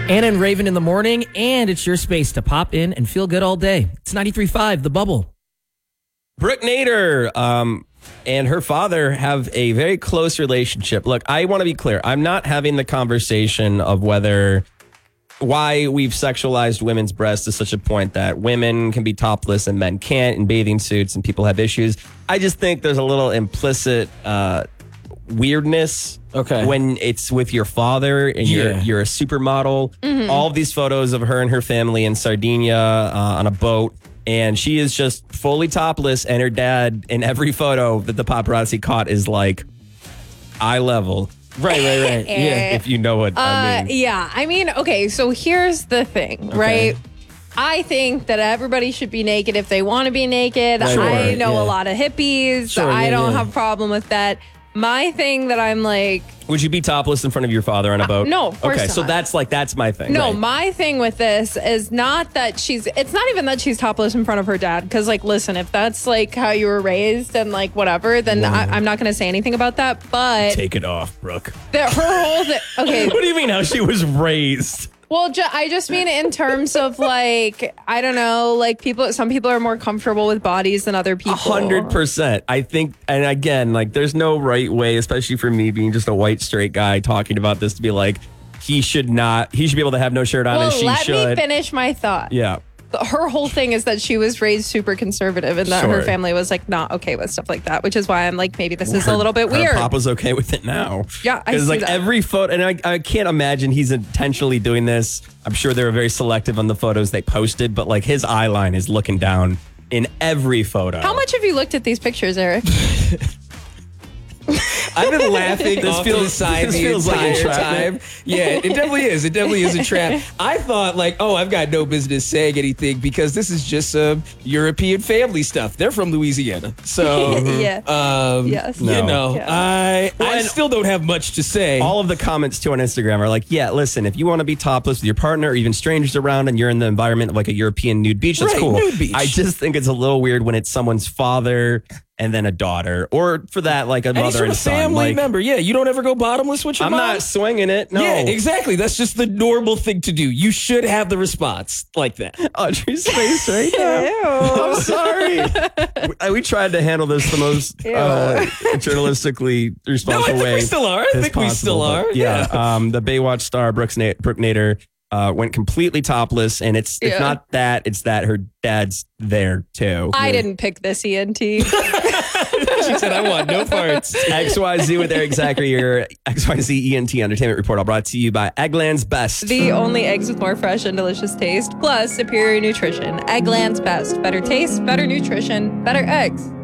Anna and Raven in the morning, and it's your space to pop in and feel good all day. It's 93.5, The Bubble. Brooke Nader and her father have a very close relationship. Look, I want to be clear. I'm not having the conversation of why we've sexualized women's breasts to such a point that women can be topless and men can't in bathing suits and people have issues. I just think there's a little implicit weirdness when it's with your father and you're a supermodel. Mm-hmm. All of these photos of her and her family in Sardinia on a boat, and she is just fully topless, and her dad in every photo that the paparazzi caught is like eye level. Right. Yeah, if you know what I mean. Yeah, I mean, okay, so here's the thing, right? I think that everybody should be naked if they want to be naked. Right. I know a lot of hippies. Sure, I don't have a problem with that. My thing that I'm like... Would you be topless in front of your father on a boat? No, of course Okay, so not. that's my thing. No, right. my thing with this is not that it's not even that she's topless in front of her dad. Because, like, listen, if that's, like, how you were raised and, like, whatever, then I'm not going to say anything about that. But Take it off, Brooke. her whole thing... Okay. What do you mean how she was raised? Well, I just mean in terms of, like, I don't know, like, some people are more comfortable with bodies than other people. 100%. I think, and again, like, there's no right way, especially for me being just a white straight guy talking about this, to be like, he should be able to have no shirt on, and she should. Let me finish my thought. Yeah. Her whole thing is that she was raised super conservative and that her family was like not okay with stuff like that, which is why I'm like, maybe this is a little bit weird. Her papa's okay with it now. Yeah, I see like that. every photo, and I can't imagine he's intentionally doing this. I'm sure they were very selective on the photos they posted, but like his eye line is looking down in every photo. How much have you looked at these pictures, Eric? I've been laughing off to the side the entire time. Yeah, it definitely is. It definitely is a trap. I thought like, I've got no business saying anything because this is just some European family stuff. They're from Louisiana. So, Yeah. Yes. You know, Yeah. I still don't have much to say. All of the comments too on Instagram are like, yeah, listen, if you want to be topless with your partner or even strangers around and you're in the environment of like a European nude beach, that's Right, cool. nude beach. I just think it's a little weird when it's someone's father and then a daughter, or for that, like a Any mother sort and of son. family Like, member. Yeah, you don't ever go bottomless with your I'm mom? not swinging it. No. Yeah, exactly. That's just the normal thing to do. You should have the response like that. Audrey's face right now. I'm sorry. We tried to handle this the most journalistically responsible No, I think way. we still are. I as think we still possible, are. but yeah. The Baywatch star Brooke Nader went completely topless, and it's not that, it's that her dad's there too. I didn't pick this ENT. She said, I want no parts. XYZ with Eric Zachary, your XYZ ENT Entertainment Report, all brought to you by Eggland's Best. The only eggs with more fresh and delicious taste, plus superior nutrition. Eggland's Best. Better taste, better nutrition, better eggs.